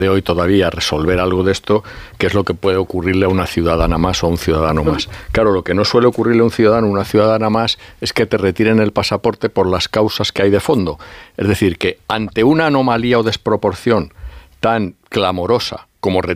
de hoy todavía resolver algo de esto, que es lo que puede ocurrirle a una ciudadana más o a un ciudadano más. Claro, lo que no suele ocurrirle a un ciudadano o una ciudadana más es que te retiren el pasaporte por las causas que hay de fondo. Es decir, que ante una anomalía o desproporción tan clamorosa como